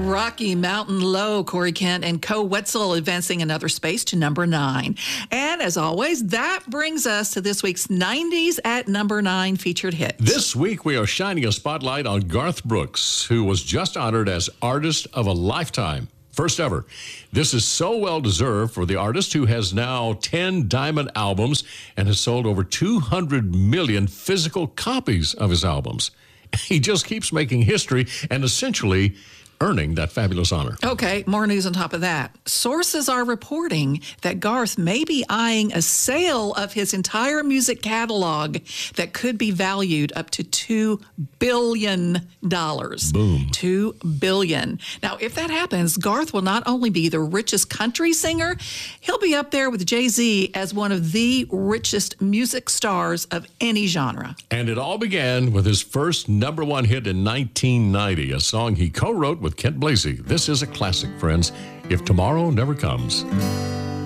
Rocky Mountain Low, Corey Kent and Co. Wetzel advancing another space to number 9. And as always, that brings us to this week's 90s at number 9 featured hit. This week, we are shining a spotlight on Garth Brooks, who was just honored as Artist of a Lifetime. First ever. This is so well-deserved for the artist who has now 10 diamond albums and has sold over 200 million physical copies of his albums. He just keeps making history and essentially earning that fabulous honor. Okay, more news on top of that. Sources are reporting that Garth may be eyeing a sale of his entire music catalog that could be valued up to $2 billion. Boom. $2 billion. Now, if that happens, Garth will not only be the richest country singer, he'll be up there with Jay-Z as one of the richest music stars of any genre. And it all began with his first number 1 hit in 1990, a song he co-wrote with Kent Blasey. This is a classic, friends, If Tomorrow Never Comes.